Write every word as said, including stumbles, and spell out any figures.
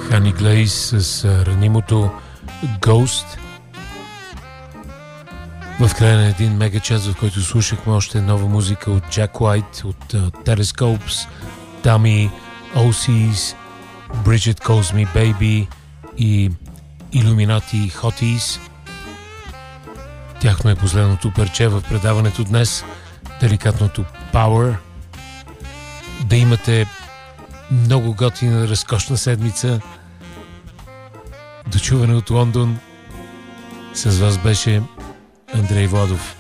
Хани Глейс с ранимото Ghost. В края на един мега час, в който слушахме още нова музика от Jack White, от uh, Telescopes, Dummy, о си's, Bridget Calls Me Baby и Illuminati Hotties. Тяхно е последното парче в предаването днес, деликатното Power. Да имате много готина, разкошна седмица. До чуване от Лондон. С вас беше Андрей Владов.